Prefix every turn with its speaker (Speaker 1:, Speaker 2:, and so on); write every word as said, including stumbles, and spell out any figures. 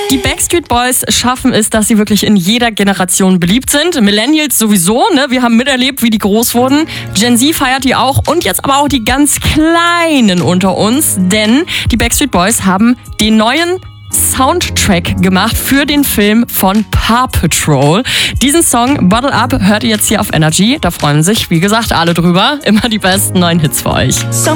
Speaker 1: Die Backstreet Boys schaffen es, dass sie wirklich in jeder Generation beliebt sind. Millennials sowieso, ne? Wir haben miterlebt, wie die groß wurden. Gen Z feiert die auch und jetzt aber auch die ganz Kleinen unter uns, denn die Backstreet Boys haben den neuen Soundtrack gemacht für den Film von Paw Patrol. Diesen Song Bottle Up hört ihr jetzt hier auf Energy. Da freuen sich, wie gesagt, alle drüber. Immer die besten neuen Hits für euch.